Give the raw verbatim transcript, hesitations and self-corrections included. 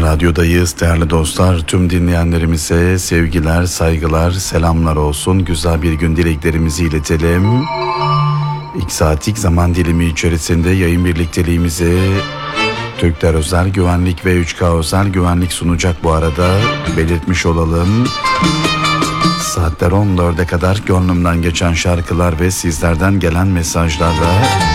Radyodayız değerli dostlar. Tüm dinleyenlerimize sevgiler, saygılar, selamlar olsun. Güzel bir gün dileklerimizi iletelim. İki saatlik zaman dilimi içerisinde yayın birlikteliğimizi Türkler Özel Güvenlik ve üç K Özel Güvenlik sunacak bu arada. Belirtmiş olalım. Saatler on dörde kadar gönlümden geçen şarkılar ve sizlerden gelen mesajlarla